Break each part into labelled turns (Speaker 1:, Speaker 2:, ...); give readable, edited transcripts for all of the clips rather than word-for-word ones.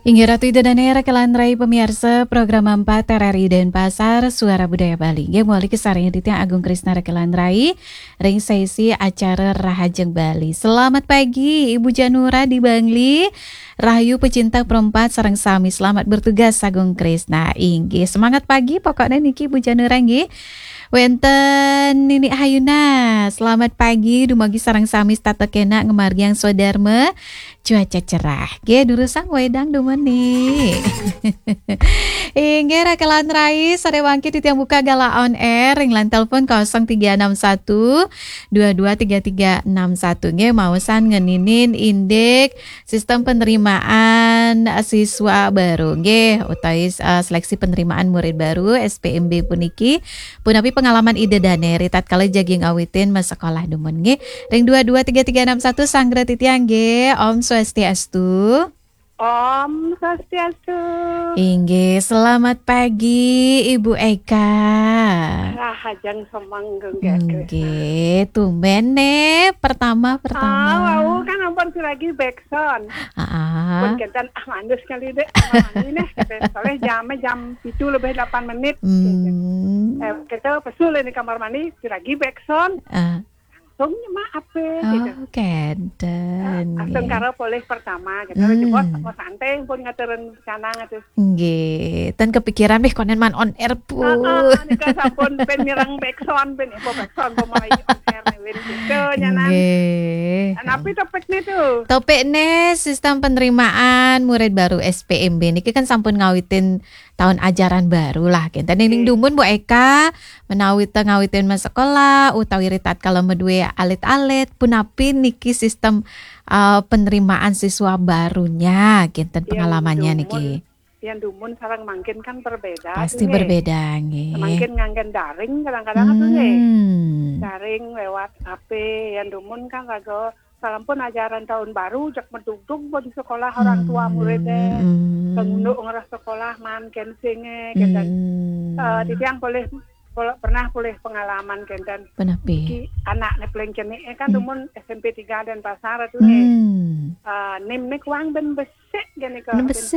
Speaker 1: Hingga Ratu Idadanera Kelandrai pemirsa program 4 RRI Denpasar Suara Budaya Bali. Yang mulai kesarnya di Tiang Agung Krisna Kelandrai ring sesi acara Rahajeng Bali. Selamat pagi Ibu Janura di Bangli. Rahayu pecinta perempat sareng sami selamat bertugas Agung Krisna. Inggih semangat pagi pokoknya niki Ibu Janura nggih. Wenten Nini Hayuna, selamat pagi dumagi sarang sami stata kena ngemargiang sodarme cuaca cerah. Ge durusang wedang dumeni. Inge Rakelan Rais sare wangki di tiang buka gala on air ringlan telepon 0361 223361 nge mausan ngeninin indek sistem penerimaan siswa baru nge utais seleksi penerimaan murid baru SPMB puniki punapi pengalaman ide daneri tatkala jaging awitin mas sekolah dumun nge ring 223361 sanggra titiang nge Om Swastiastu.
Speaker 2: Om Swastiastu.
Speaker 1: Inggih, selamat pagi Ibu Eka.
Speaker 2: Rahajeng semanggeng
Speaker 1: Inggih, tumben pertama.
Speaker 2: Wow, kan ampun lagi backsound. Pun kentan mandus kali deh. Ini nih, soalnya jam 7 lebih 8 menit. Kita pesul di kamar mandi, lagi backsound. Langsungnya maaf gitu.
Speaker 1: Keden.
Speaker 2: Langsung karo boleh pertama gitu. Bos mau santai pun ngaterin sana gitu.
Speaker 1: Nggih, ten kepikiran bih konen man on air pun.
Speaker 2: Nika sampun pen mirang backsound pen backsound pemai on air wen gitu nyanan.
Speaker 1: Nggih.
Speaker 2: Napi topiknya tuh.
Speaker 1: Topiknya sistem penerimaan murid baru SPMB niki kan sampun ngawitin tahun ajaran baru lah kita ning dumun Bu Eka ngawitin mas sekolah utawi ritat kalau medue alit-alit punapi niki sistem penerimaan siswa barunya kinten pengalamannya niki.
Speaker 2: Yang dumun sarang mangkin kan berbeda.
Speaker 1: Pasti berbeda nggih.
Speaker 2: Mangkin nganggen daring kadang-kadang tuh nggih. Daring lewat HP yang dumun kan raga salampun ajaran tahun baru jak medugdug di sekolah orang tua muridnya pengunduk ngeras sekolah man kensinge kendan titiang pernah boleh pengalaman kendan
Speaker 1: penapi
Speaker 2: anak nepleng kene kan dumun SMP 3 dan pasar tuh nim nik wang ben besek gini ke ben 1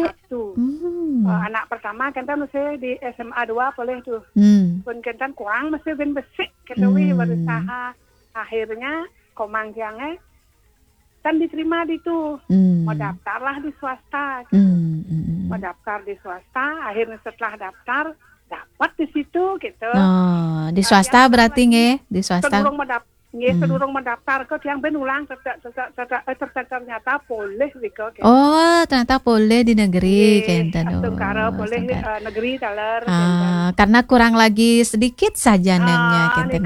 Speaker 2: anak pertama kendan mesti di SMA 2 boleh tuh pun kendan kurang mesti ben besek kedewi berusaha akhirnya komang tiangnya kan diterima di tuh, mau daftarlah di swasta, gitu. Mau daftar di swasta, akhirnya setelah daftar dapat di situ, gitu.
Speaker 1: Oh, di swasta berarti nge, di swasta.
Speaker 2: Sedurung mendaftar ke yang benulang ternyata boleh gitu.
Speaker 1: Oh, ternyata boleh di negeri kenten.
Speaker 2: Karena boleh negeri taler.
Speaker 1: Karena kurang lagi sedikit saja nemnya kenten.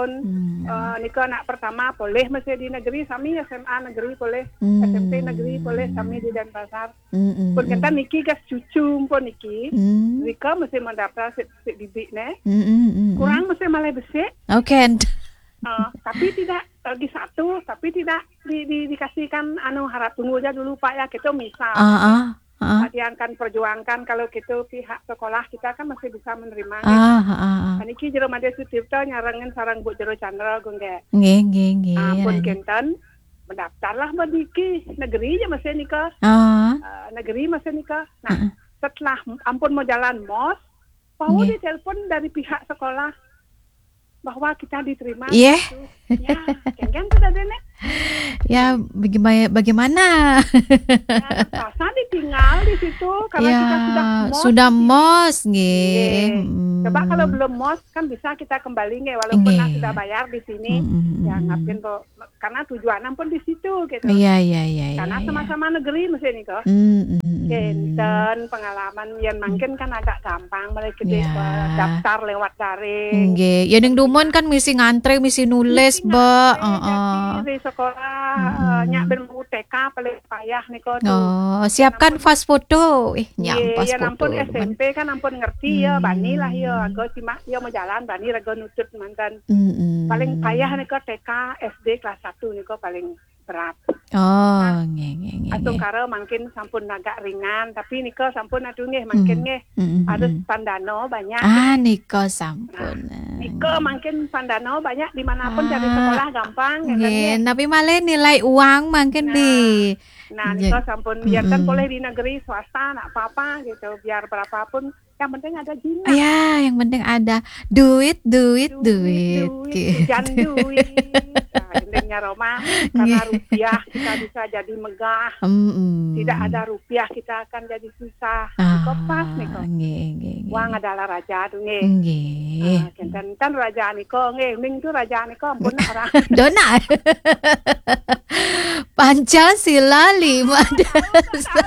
Speaker 2: Nika anak pertama boleh masih di negeri, sami SMA negeri boleh, SMP negeri boleh, sami di Denpasar. Pun kenten niki gas cucu pun niki. Nika masih mendaftar si bibik ne. Kurang masih malah besek.
Speaker 1: Oke.
Speaker 2: Tapi tidak lagi satu, tapi tidak dikasihkan harap tunggu aja dulu Pak ya, gitu misal. Diangkan perjuangkan kalau gitu pihak sekolah kita kan masih bisa menerima. Niki jero Made Sutirta nyarengin sarang Bu Jero Chandra gongge.
Speaker 1: Nggih.
Speaker 2: Pun kenten mendaftarlah berdiki negeri aja masih nikah. Negeri masih nikah. Nah, setelah ampun mau jalan mos, mau ditelepon dari pihak sekolah bahwa kita diterima.
Speaker 1: Iya.
Speaker 2: Ya, kan sudah dene.
Speaker 1: Ya, bagaimana?
Speaker 2: Ya, masa ditinggal di situ karena kita
Speaker 1: sudah mos nggih.
Speaker 2: Coba kalau belum mos kan bisa kita kembali nggih walaupun sudah bayar di sini. Ya ngapain kok karena tujuannya pun di situ gitu.
Speaker 1: Iya.
Speaker 2: Karena sama-sama negeri mesti nih kok. Kenten pengalaman yang mungkin kan agak gampang mereka daftar lewat daring.
Speaker 1: Nggih, ya ning dumun kan misi ngantre, misi nulis, Mbak.
Speaker 2: Di sekolah nyak ben UTK paling payah nih kok.
Speaker 1: Siapkan fast foto. Nyampas
Speaker 2: foto. Ya ampun SMP kan ampun ngerti ya, bani lah ya. Aku simak ya mau jalan bani rago nutut mantan. Paling payah nih kok TK, SD kelas 1 nih kok paling berat.
Speaker 1: Oh, nggih.
Speaker 2: Atau karo mungkin sampun agak ringan, tapi niko sampun aduh nggih mungkin nggih harus pandano banyak.
Speaker 1: Niko sampun.
Speaker 2: Niko mungkin pandano banyak dimanapun cari sekolah gampang.
Speaker 1: Nggih, tapi malah nilai uang mungkin bi.
Speaker 2: Nah, niko sampun biarkan boleh di negeri swasta, nak apa-apa gitu, biar berapapun. Yang penting ada jinak.
Speaker 1: Ya, yang penting ada duit.
Speaker 2: Hujan duit. Nah, intinya Roma, karena rupiah kita bisa jadi megah. Tidak ada rupiah kita akan jadi susah. Niko pas niko. Uang adalah raja tuh nggih.
Speaker 1: Nggih.
Speaker 2: Kan raja niko nggih, ning tuh raja niko ampun orang.
Speaker 1: Dona. Pancasila 5 dasar.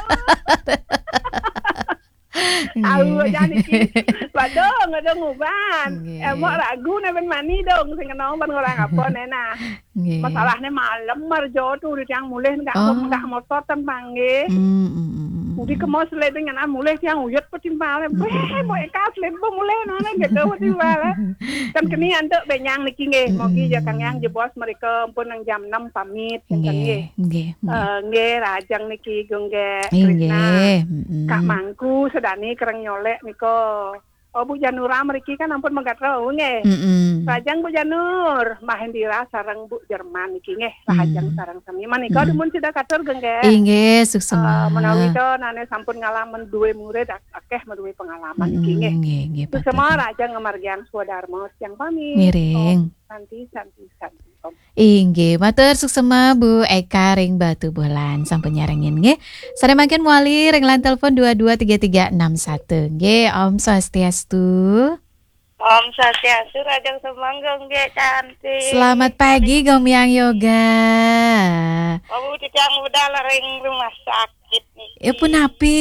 Speaker 2: Tahu aja niki. Padahal ada nguban. Mau ragu nih ben mani dong sing kenal ben orang apa nena. Masalahnya malam marjo tuh yang mulai enggak motor tembang nggih. Udi kemos le dengan mulai yang uyut petimbal. Mau ekas le mulai nona gitu petimbal. Kan kini antuk benyang niki nggih. Mogi ya Kang Yang jebos mereka pun nang jam 6 pamit nggih. Nggih rajang niki gongge Krishna. Kak Mangku sedani kereng nyolek niko. Oh Bu Janura mriki kan ampun megatro nggih. Rajang Bu Janur, Mahendira sareng Bu Jerman niki nggih. Rajang sareng sami manika dumun sida katur gengge.
Speaker 1: Inggih suksema.
Speaker 2: Menawi to nane sampun ngalaman duwe murid akeh duwe pengalaman niki nggih.
Speaker 1: Nggih.
Speaker 2: Suksema Rajang ngamargian Swadarma yang pamit.
Speaker 1: Miring.
Speaker 2: Santi.
Speaker 1: Inggih, matur suksema Bu Eka ring Batu Bolan sampun nyarengin nggih. Saremaken muali ring lan telepon 223361 nggih. Om Swastiastu.
Speaker 3: Om Swastiastu Rajang Semangga nggih cantik.
Speaker 1: Selamat pagi Gomyang Yoga.
Speaker 3: Oh, titiang udah ring rumah sakit nih.
Speaker 1: Ya pun api.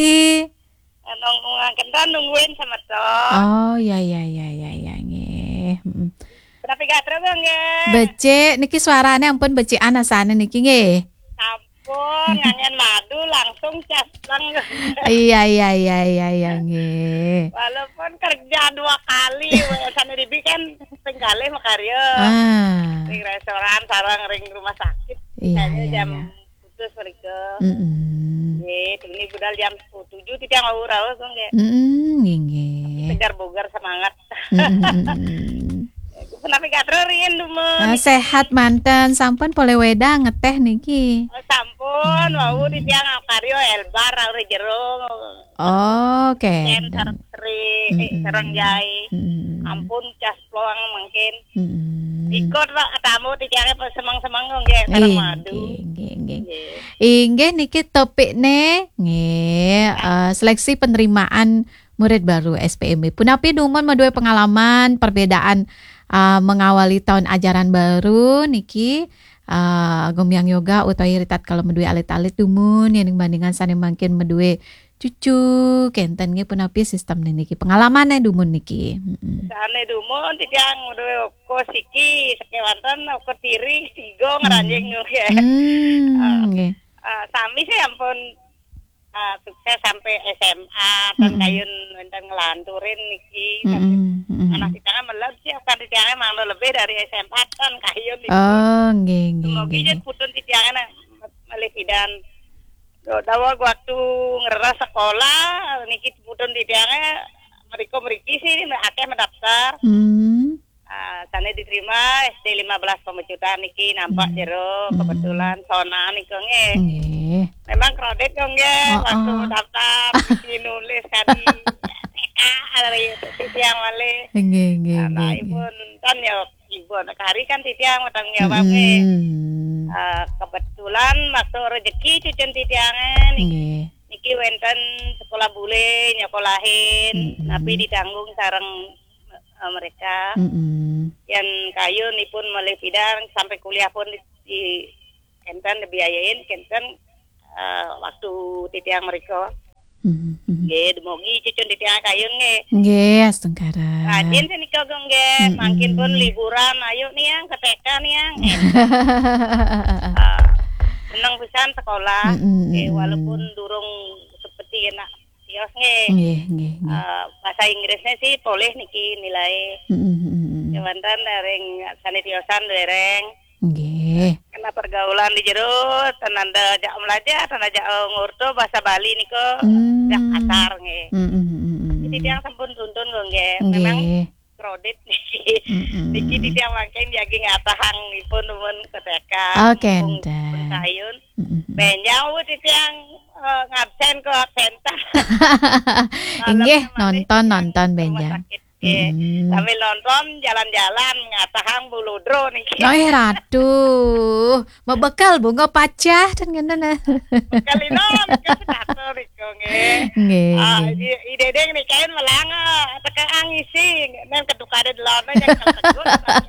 Speaker 3: Nungguin sama toh.
Speaker 1: Oh, ya nggih.
Speaker 3: Tapi gak terus nggih.
Speaker 1: Becik niki suarane ampun becikan asane niki nggih.
Speaker 3: Sampun ngangen madu langsung caslang.
Speaker 1: Iya nggih.
Speaker 3: Walaupun kerja 2 kali sana dibikin penggalih makarya. Ring restoran sareng ring rumah sakit.
Speaker 1: Iya.
Speaker 3: Jam putus mereka. Nggih, ini budal jam 7 titiang aur-aur nggih.
Speaker 1: Nggih.
Speaker 3: Segar bogar semangat. Kenapa gak terurin dumun?
Speaker 1: Sehat manten, sampun pole wedang ngeteh niki.
Speaker 3: Sampun, mau di tiang karyo elbar aure jero.
Speaker 1: Oke.
Speaker 3: Sareng jai. Ampun cas peluang mungkin. Ikut lah tamu di tiangnya semang-semang nggih sareng madu.
Speaker 1: Nggih. Inggih niki topikne nggih seleksi penerimaan murid baru SPMB. Punapi dumun maduwe pengalaman perbedaan mengawali tahun ajaran baru niki Gomyang Yoga utawi ritat kalau medue alit-alit dumun yang bandingan sane mangkin medue cucu kenten nggih punapi sistem niki pengalamannya dumun niki.
Speaker 3: Sane dumun titiang medue ko siki sakewanten ko tiri tigo ngranjing nggih. Sami sih ampun sukses sampai SMA dan kayun dan ngelanturin niki anak kita meleb sih akan titiangnya mang lebih dari SMA kan kayun itu.
Speaker 1: Oh nggih.
Speaker 3: Semoga putun titiangnya melihidan dawa waktu ngeras sekolah niki putun titiangnya meriki sih akeh mendaftar. Sana diterima SD 15 pemecutan niki nampak jero kebetulan sona niki nggih. Memang kredit dong nggih waktu daftar nulis kan titiang wale.
Speaker 1: Nggih.
Speaker 3: Nah, ibu kan ya ibu anak hari kan titiang tanggung jawab nggih. Kebetulan waktu rezeki cucun titiangan niki wenten sekolah bule nyokolahin tapi ditanggung sareng mereka. Yang kayu nipun melih bidang sampai kuliah pun di kenten dibiayain kenten waktu titiang mereka. Nggih, demogi cucun titiang kayu nggih.
Speaker 1: Nggih, astengkara.
Speaker 3: Rajin sih nika nggih, mangkin pun liburan ayo nih yang ke TK nih yang. Senang pisan sekolah. Walaupun durung seperti enak tios nggih. Bahasa Inggrisnya sih boleh niki nilai. Jamantan dereng sanitiosan dereng.
Speaker 1: Nggih.
Speaker 3: Kena pergaulan di jero tananda jak melajar, tananda jak ngurto bahasa Bali niko jak kasar nggih. Jadi tiang sampun tuntun nggih. Memang kredit niki tiang mangken jagi ngatahang nipun nuwun ketekan.
Speaker 1: Oke.
Speaker 3: Sayun. Benjang tiang ngabsen ke absentan.
Speaker 1: Nggih, nonton benjang.
Speaker 3: Sambil nonton jalan-jalan ngatahang buludro niki.
Speaker 1: Ratu, mau bekal bunga pacah dan ngene.
Speaker 3: Bekal inon kesatu niko nggih. Ide deng nikain melang tekan ngisi nem ketukade delon nya ketegun.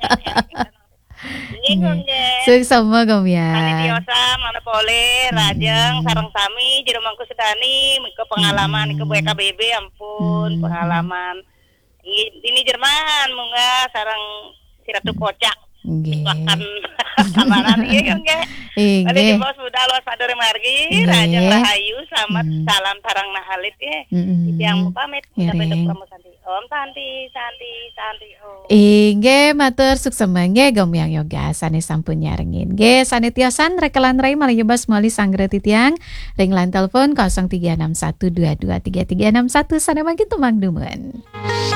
Speaker 1: Sama ya.
Speaker 3: Anitiosa mana boleh rajeng sareng sami jero mangku sedani ke pengalaman ke BKBB ampun pengalaman. Ini Jerman munga sareng siratu kocak. Makan samaran ieu nggih. Nggih. Bos budal was padore margi rajeng rahayu selamat salam sareng nahalit ye. Yang pamit sampai ketemu Santi. Om Santi. Oh.
Speaker 1: Nggih matur suksema nggih Gomyang Yoga sanes sampun nyarengin. Nggih sanetiosan rekelan rai malihebas meuli sanggre titiang ring line telepon 0361223361 sanemangke tumang dumen.